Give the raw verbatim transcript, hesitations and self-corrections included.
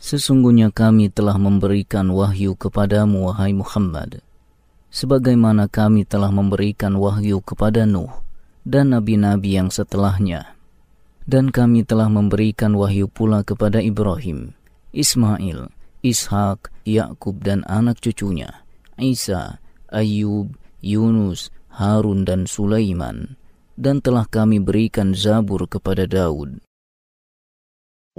Sesungguhnya kami telah memberikan wahyu kepadamu, wahai Muhammad, sebagaimana kami telah memberikan wahyu kepada Nuh dan nabi-nabi yang setelahnya. Dan kami telah memberikan wahyu pula kepada Ibrahim, Ismail, Ishak, Yakub dan anak cucunya, Isa, Ayub, Yunus, Harun dan Sulaiman. Dan telah kami berikan Zabur kepada Daud.